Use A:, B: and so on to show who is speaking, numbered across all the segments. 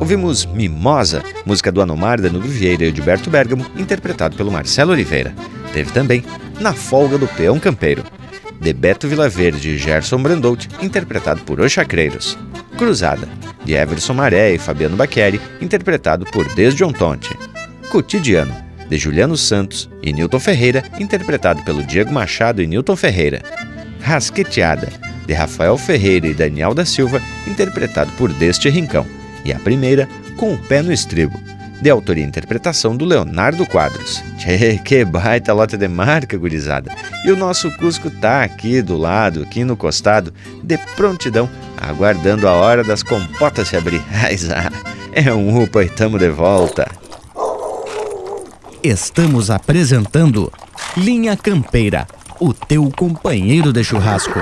A: Ouvimos Mimosa, música do Anomar, Danilo Vieira e Gilberto Bergamo, interpretado pelo Marcelo Oliveira. Teve também Na Folga do Peão Campeiro, de Beto Vilaverde e Gerson Brandout, interpretado por Os Chacreiros. Cruzada, de Everson Maré e Fabiano Bacchieri, interpretado por Desjon Tonte. Cotidiano, de Juliano Santos e Nilton Ferreira, interpretado pelo Diego Machado e Nilton Ferreira. Rasqueteada, de Rafael Ferreira e Daniel da Silva, interpretado por Deste Rincão. E a primeira, Com o Pé no Estribo, de autoria e interpretação do Leonardo Quadros. Tchê, que baita lota de marca, gurizada! E o nosso Cusco tá aqui do lado, aqui no costado, de prontidão, aguardando a hora das compotas se abrir. É um upa e tamo de volta!
B: Estamos apresentando Linha Campeira, o teu companheiro de churrasco.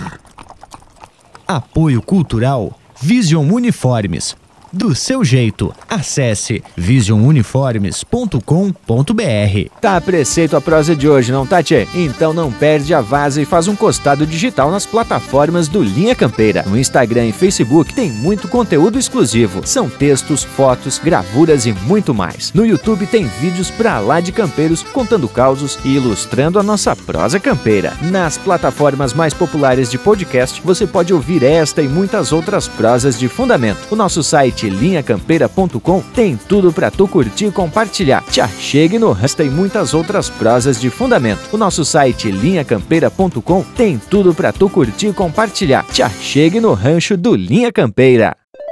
B: Apoio Cultural Vision Uniformes. Do seu jeito, acesse visionuniformes.com.br.
C: Tá a preceito a prosa de hoje, não tá, tchê? Então não perde a vaza e faz um costado digital nas plataformas do Linha Campeira. No Instagram e Facebook tem muito conteúdo exclusivo. São textos, fotos, gravuras e muito mais. No YouTube tem vídeos pra lá de campeiros contando causos e ilustrando a nossa prosa campeira. Nas plataformas mais populares de podcast, você pode ouvir esta e muitas outras prosas de fundamento. O nosso site linhacampeira.com tem tudo pra tu curtir e compartilhar. Te achegue no Rasta e muitas outras prosas de fundamento. O nosso site linhacampeira.com tem tudo pra tu curtir e compartilhar. Te achegue no rancho do Linha Campeira.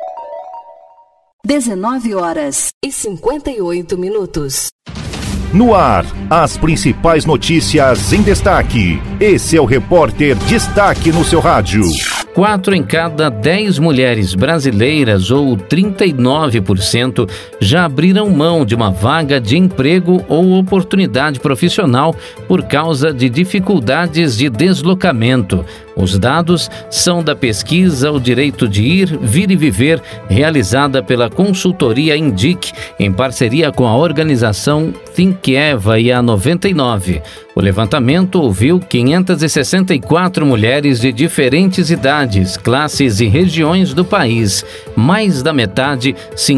D: 19h58.
E: No ar, as principais notícias em destaque. Esse é o Repórter Destaque no seu rádio.
F: 4 em cada 10 mulheres brasileiras, ou 39%, já abriram mão de uma vaga de emprego ou oportunidade profissional por causa de dificuldades de deslocamento. Os dados são da pesquisa O Direito de Ir, Vir e Viver, realizada pela consultoria Indic, em parceria com a organização Think Eva e a 99. O levantamento ouviu 564 mulheres de diferentes idades, classes e regiões do país. Mais da metade,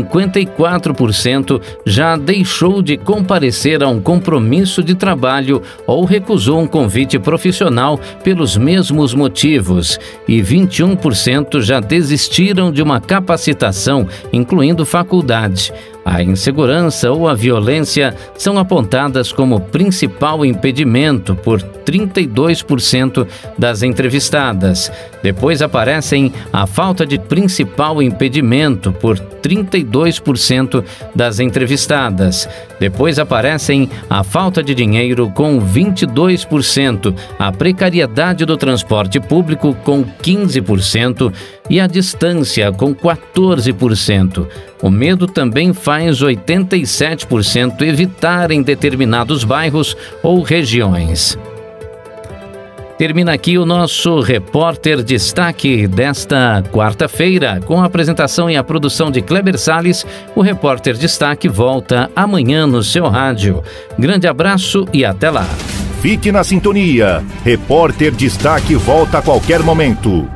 F: 54%, já deixou de comparecer a um compromisso de trabalho ou recusou um convite profissional pelos mesmos motivos. E 21% já desistiram de uma capacitação, incluindo faculdade. A insegurança ou a violência são apontadas como principal impedimento por 32% das entrevistadas. Depois aparecem a falta de principal impedimento por 32% das entrevistadas. Depois aparecem a falta de dinheiro com 22%, a precariedade do transporte público com 15% e a distância com 14%. O medo também faz 87% evitar em determinados bairros ou regiões. Termina aqui o nosso Repórter Destaque desta quarta-feira. Com a apresentação e a produção de Kleber Salles, o Repórter Destaque volta amanhã no seu rádio. Grande abraço e até lá.
E: Fique na sintonia. Repórter Destaque volta a qualquer momento.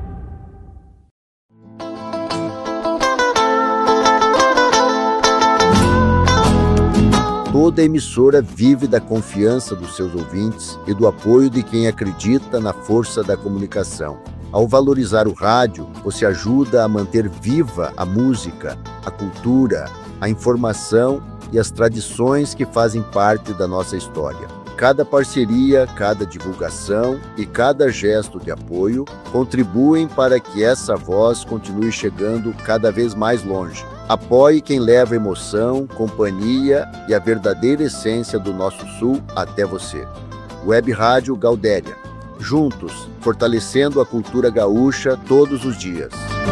G: Toda emissora vive da confiança dos seus ouvintes e do apoio de quem acredita na força da comunicação. Ao valorizar o rádio, você ajuda a manter viva a música, a cultura, a informação e as tradições que fazem parte da nossa história. Cada parceria, cada divulgação e cada gesto de apoio contribuem para que essa voz continue chegando cada vez mais longe. Apoie quem leva emoção, companhia e a verdadeira essência do nosso Sul até você. Web Rádio Gaudéria. Juntos, fortalecendo a cultura gaúcha todos os dias.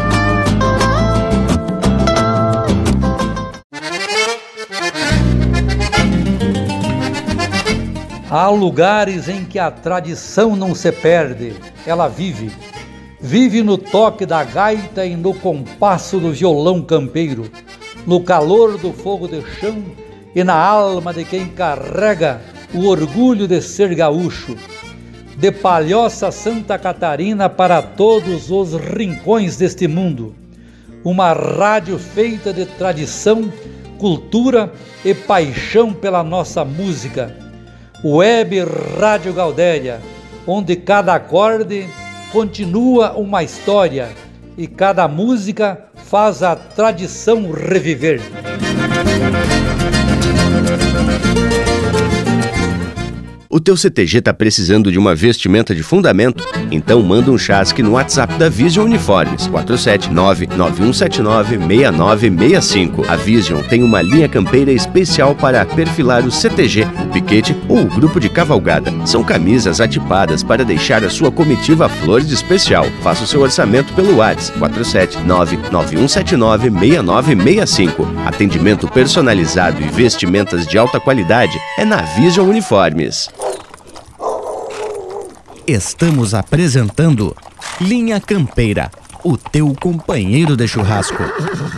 H: Há lugares em que a tradição não se perde, ela vive. Vive no toque da gaita e no compasso do violão campeiro, no calor do fogo de chão e na alma de quem carrega o orgulho de ser gaúcho. De Palhoça, Santa Catarina, para todos os rincões deste mundo, uma rádio feita de tradição, cultura e paixão pela nossa música. Web Rádio Gaudéria, onde cada acorde continua uma história e cada música faz a tradição reviver.
D: O teu CTG está precisando de uma vestimenta de fundamento? Então manda um chasque no WhatsApp da Vision Uniformes, 479-9179-6965. A Vision tem uma linha campeira especial para perfilar o CTG, o piquete ou o grupo de cavalgada. São camisas atipadas para deixar a sua comitiva flor de especial. Faça o seu orçamento pelo WhatsApp, 479-9179-6965. Atendimento personalizado e vestimentas de alta qualidade é na Vision Uniformes.
B: Estamos apresentando Linha Campeira, o teu companheiro de churrasco.